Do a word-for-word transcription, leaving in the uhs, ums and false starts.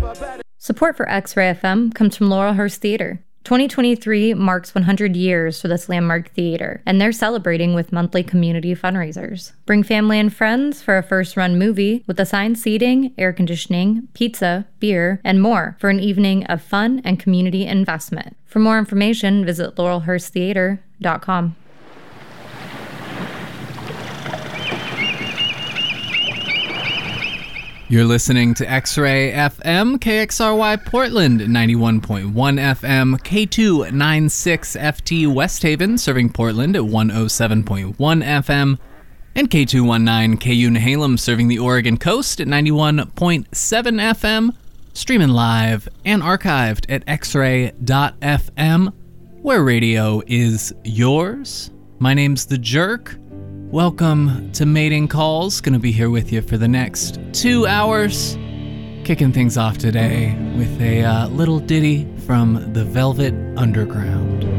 Support for X-Ray F M comes from Laurelhurst Theater. twenty twenty-three marks one hundred years for this landmark theater, and they're celebrating with monthly community fundraisers. Bring family and friends for a first-run movie with assigned seating, air conditioning, pizza, beer, and more for an evening of fun and community investment. For more information, visit laurelhurst theater dot com. You're listening to X-Ray F M, K X R Y Portland, ninety-one point one F M, K two ninety-six F T West Haven, serving Portland at one oh seven point one F M, and K two nineteen K U Nehalem, serving the Oregon coast at ninety-one point seven F M, streaming live and archived at x ray dot f m, where radio is yours. My name's The Jerk. Welcome to Mating Calls. Gonna be here with you for the next two hours. Kicking things off today with a uh, little ditty from the Velvet Underground.